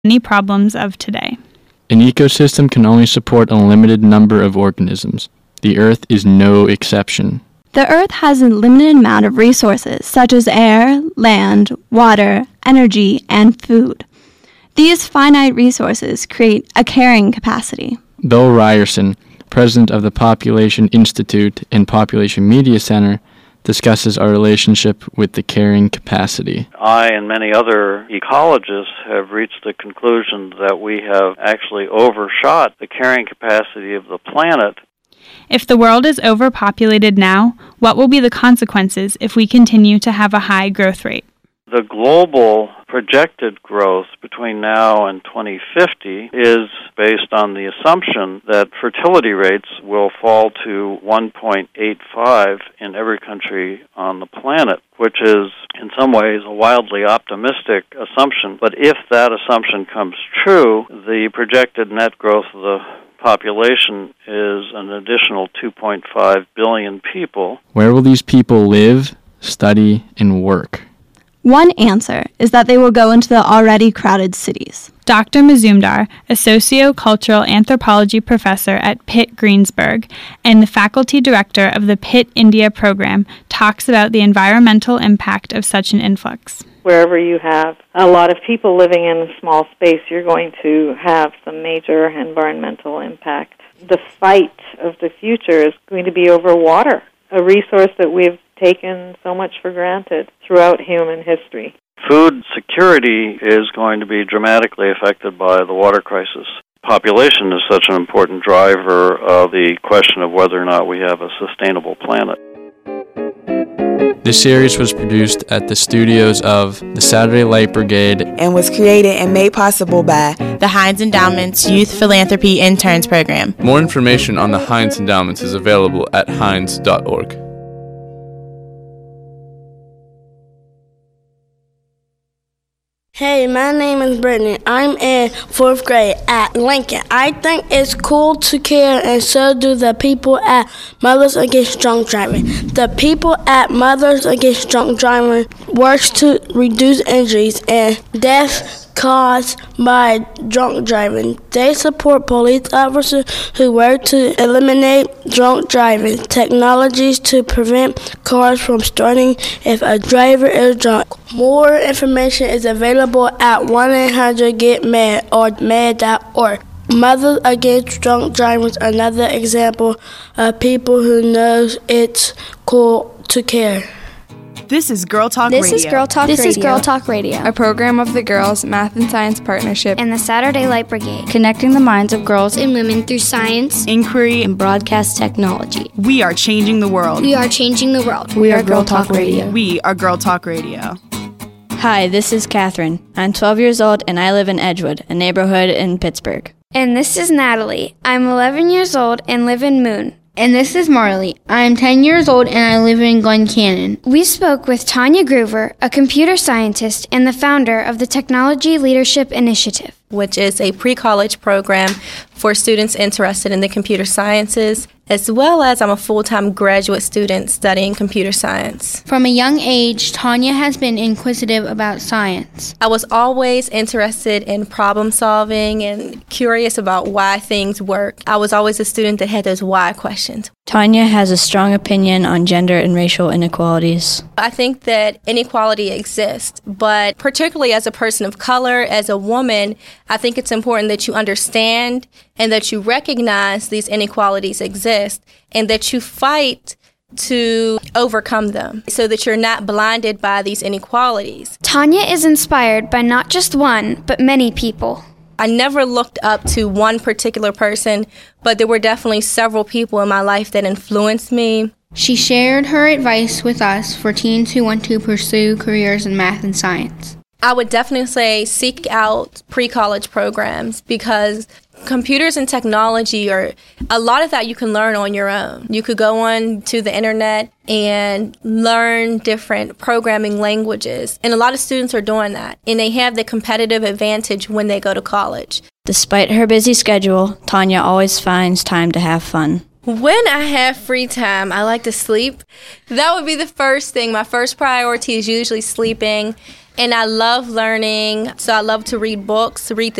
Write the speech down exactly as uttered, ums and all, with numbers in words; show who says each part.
Speaker 1: many problems of today.
Speaker 2: An ecosystem can only support a limited number of organisms. The Earth is no exception.
Speaker 3: The Earth has a limited amount of resources, such as air, land, water, energy, and food. These finite resources create a carrying capacity.
Speaker 2: Bill Ryerson, president of the Population Institute and Population Media Center, discusses our relationship with the carrying capacity.
Speaker 4: I and many other ecologists have reached the conclusion that we have actually overshot the carrying capacity of the planet.
Speaker 1: If the world is overpopulated now, what will be the consequences if we continue to have a high growth rate?
Speaker 4: The global projected growth between now and twenty fifty is based on the assumption that fertility rates will fall to one point eight five in every country on the planet, which is in some ways a wildly optimistic assumption. But if that assumption comes true, the projected net growth of the population is an additional two point five billion people.
Speaker 2: Where will these people live, study, and work?
Speaker 3: One answer is that they will go into the already crowded cities.
Speaker 1: Doctor Mazumdar, a socio-cultural anthropology professor at Pitt Greensburg and the faculty director of the Pitt India program, talks about the environmental impact of such an influx.
Speaker 5: Wherever you have a lot of people living in a small space, you're going to have some major environmental impact. The fight of the future is going to be over water, a resource that we've taken so much for granted throughout human history.
Speaker 4: Food security is going to be dramatically affected by the water crisis. Population is such an important driver of the question of whether or not we have a sustainable planet.
Speaker 2: This series was produced at the studios of the Saturday Light Brigade
Speaker 6: and was created and made possible by
Speaker 7: the Heinz Endowment's Youth Philanthropy Interns Program.
Speaker 8: More information on the Heinz Endowments is available at heinz dot org.
Speaker 9: Hey, my name is Brittany. I'm in fourth grade at Lincoln. I think it's cool to care, and so do the people at Mothers Against Drunk Driving. The people at Mothers Against Drunk Driving works to reduce injuries and deaths caused by drunk driving. They support police officers who work to eliminate drunk driving, technologies to prevent cars from starting if a driver is drunk. More information is available at one eight hundred get mad or mad dot org. Mothers Against Drunk Driving is another example of people who knows it's cool to care.
Speaker 7: This is Girl Talk
Speaker 10: this
Speaker 7: Radio.
Speaker 10: Is Girl Talk
Speaker 11: this
Speaker 10: Radio.
Speaker 11: is Girl Talk Radio,
Speaker 10: a program of the Girls Math and Science Partnership
Speaker 11: and the Saturday Light Brigade,
Speaker 10: connecting the minds of girls
Speaker 11: and women through science,
Speaker 7: inquiry,
Speaker 11: and broadcast technology.
Speaker 7: We are changing the world.
Speaker 11: We are changing the world.
Speaker 10: We, we are Girl Talk Radio.
Speaker 7: We are Girl Talk Radio.
Speaker 10: Hi, this is Catherine. I'm twelve years old and I live in Edgewood, a neighborhood in Pittsburgh.
Speaker 11: And this is Natalie. I'm eleven years old and live in Moon.
Speaker 12: And this is Marley. I am ten years old and I live in Glen Canyon.
Speaker 11: We spoke with Tanya Groover, a computer scientist and the founder of the Technology Leadership Initiative,
Speaker 13: which is a pre-college program for students interested in the computer sciences, as well as I'm a full-time graduate student studying computer science.
Speaker 12: From a young age, Tanya has been inquisitive about science.
Speaker 13: I was always interested in problem solving and curious about why things work. I was always a student that had those why questions.
Speaker 10: Tanya has a strong opinion on gender and racial inequalities.
Speaker 13: I think that inequality exists, but particularly as a person of color, as a woman, I think it's important that you understand and that you recognize these inequalities exist and that you fight to overcome them so that you're not blinded by these inequalities.
Speaker 11: Tanya is inspired by not just one, but many people.
Speaker 13: I never looked up to one particular person, but there were definitely several people in my life that influenced me.
Speaker 12: She shared her advice with us for teens who want to pursue careers in math and science.
Speaker 13: I would definitely say seek out pre-college programs because computers and technology are a lot of that you can learn on your own. You could go on to the internet and learn different programming languages. And a lot of students are doing that. And they have the competitive advantage when they go to college.
Speaker 10: Despite her busy schedule, Tanya always finds time to have fun.
Speaker 13: When I have free time, I like to sleep. That would be the first thing. My first priority is usually sleeping. And I love learning, so I love to read books, read the